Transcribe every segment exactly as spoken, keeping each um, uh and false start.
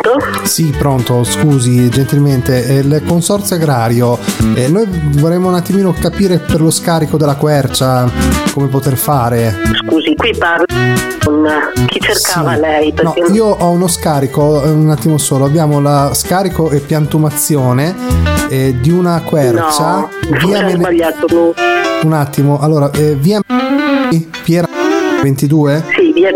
Pronto? Sì, pronto, scusi, gentilmente, il consorzio agrario, eh, noi vorremmo un attimino capire per lo scarico della quercia come poter fare. Scusi, qui parla con chi cercava Sì. lei? Perché... No, io ho uno scarico, un attimo solo, abbiamo la scarico e piantumazione eh, di una quercia. No, via ho Mene- sbagliato. No. Un attimo, allora, eh, via Piera ventidue? Sì, via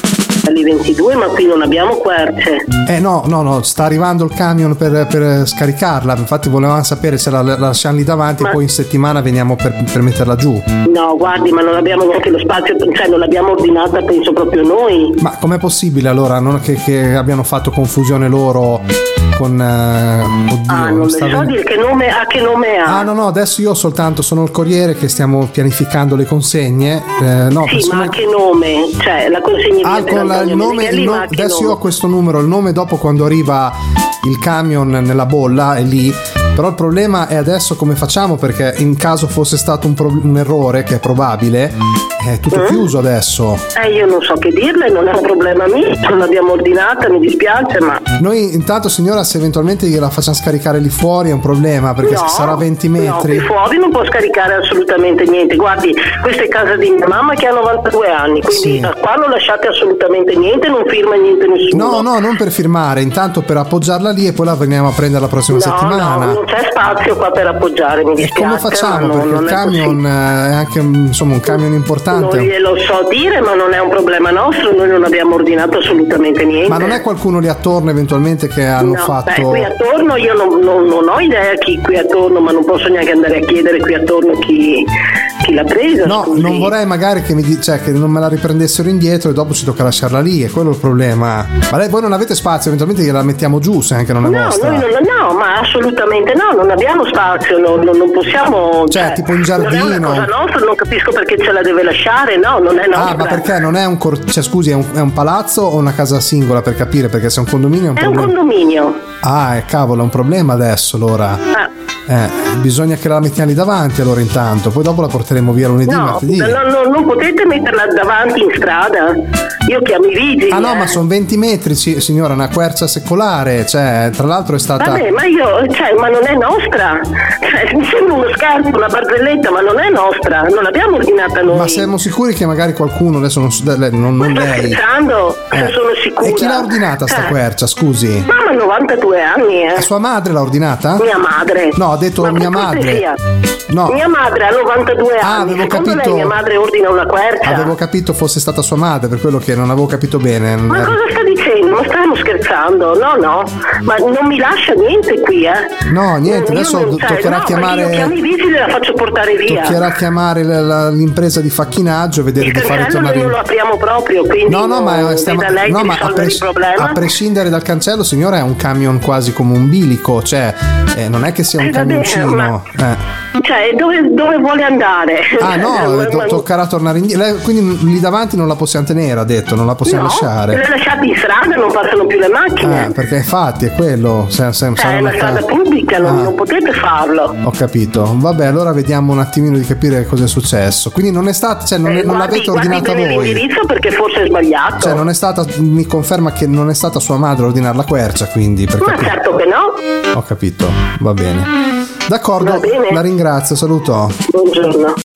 ventidue, ma qui non abbiamo querce. Eh no, no, no, sta arrivando il camion per, per scaricarla, infatti volevamo sapere se la, la lasciamo lì davanti Ma... e poi in settimana veniamo per, per metterla giù. No, guardi, ma non abbiamo neanche lo spazio, cioè non l'abbiamo ordinata, penso proprio noi. Ma com'è possibile allora non che, che abbiano fatto confusione loro con... Uh, oddio, ah, non sta so ven- dire che nome ha, che nome ha. Ah no, no, adesso io soltanto sono il corriere che stiamo pianificando le consegne. Eh, no, Sì, sono... ma che nome? Cioè, la consegneria Ah, con la- il nome, il no- adesso io ho questo numero, il nome dopo quando arriva il camion nella bolla è lì, però il problema è adesso come facciamo, perché in caso fosse stato un, pro- un errore, che è probabile, è tutto Mm? chiuso adesso. Eh, io non so che dirle, non è un problema mio, non l'abbiamo ordinata, mi dispiace, ma... Noi intanto, signora, se eventualmente gliela facciamo scaricare lì fuori è un problema, perché no, sarà venti metri. No, qui fuori non può scaricare assolutamente niente. Guardi, questa è casa di mia mamma che ha novantadue anni, quindi Sì. qua non lasciate assolutamente niente, non firma niente nessuno. No, no, non per firmare, intanto per appoggiarla lì e poi la veniamo a prendere la prossima no, settimana. No, non c'è spazio qua per appoggiare, mi E dispiace. come facciamo? ma Perché non, il non è camion è anche insomma un camion importante. Non glielo so dire, ma non è un problema nostro, noi non abbiamo ordinato assolutamente niente. Ma non è qualcuno lì attorno eventualmente che hanno no, fatto... beh, qui attorno io non, non, non ho idea chi qui attorno, ma non posso neanche andare a chiedere qui attorno chi, chi l'ha presa. No, scusi. non vorrei magari che mi di- cioè che non me la riprendessero indietro e dopo ci tocca lasciarla lì, è quello il problema. Ma lei, voi non avete spazio, eventualmente gliela mettiamo giù se anche non è No, vostra. noi non, no, ma assolutamente no, non abbiamo spazio, non, non, non possiamo. Cioè, tipo in giardino. Non è una cosa nostra, non capisco perché ce la deve lasciare, no, non è nostra. Ah, ma perché non è un cor- cioè scusi, è un, è un palazzo o una casa singola, per capire, perché se è un condominio è un È un problema. condominio. Ah, eh, cavolo, è un problema adesso allora. Ah. Eh, bisogna che la mettiamo lì davanti allora intanto, poi dopo la porteremo via lunedì, No, martedì. no, no, non potete metterla davanti in strada. Io chiamo i vigili. Ah no, eh. ma sono venti metri, ci- signora, una quercia secolare, cioè, tra l'altro è stata... Vabbè, ma io, cioè, ma non è nostra. Cioè, mi sembra uno scarto, una barzelletta, ma non è nostra. Non l'abbiamo ordinata noi. Ma siamo sicuri che magari qualcuno, adesso non, so- lei- non, non Ma sta lei... scherzando? Eh. Sono sicura. E chi l'ha ordinata sta Eh. quercia, scusi? Mamma ha novantadue anni, eh. La sua madre l'ha ordinata? Mia madre. No, ha detto Ma mia per madre. cortesia. No. Mia madre ha novantadue Ah, anni. avevo Secondo capito- lei mia madre ordina una quercia? Avevo capito fosse stata sua madre, per quello che non avevo capito bene. Ma cosa sta dicendo? Ma stiamo scherzando? No, no. Ma non mi lascia niente qui, eh. No, niente, Io adesso non- do- cioè, toccherà no, chiamare- Io chiamo i vigili e la faccio portare via. Toccherà chiamare la- la- l'impresa di facchinaggio, vedere Il di fare cancello tornare noi non in... lo apriamo proprio, quindi No, no, ma, non stiamo... veda lei no, di ma a, risolvere pres- il problema. a prescindere dal cancello, signora, è un camion quasi come un bilico, cioè eh, non è che sia un Eh, vabbè, camioncino. ma- eh. Cioè, dove, dove vuole andare? Ah no, Eh, to- ma- toccherà tornare indietro. Lei- Quindi lì davanti non la possiamo tenere, ha detto, non la possiamo no, lasciare. le lasciate in strada, non passano più le macchine. Eh, perché infatti è quello. Se, se, Cioè, sarà è una strada ca- pubblica, non, Ah. non potete farlo. Ho capito. Vabbè, allora vediamo un attimino di capire cosa è successo. Quindi non è stata, cioè non, è- Eh, non guardi- l'avete guardi ordinata bene voi. l'indirizzo perché forse è sbagliato. Cioè non è stata, mi conferma che non è stata sua madre a ordinare la quercia, quindi per Ma capire. certo che no. Ho capito, va bene. D'accordo, Va bene. la ringrazio, saluto. Buongiorno.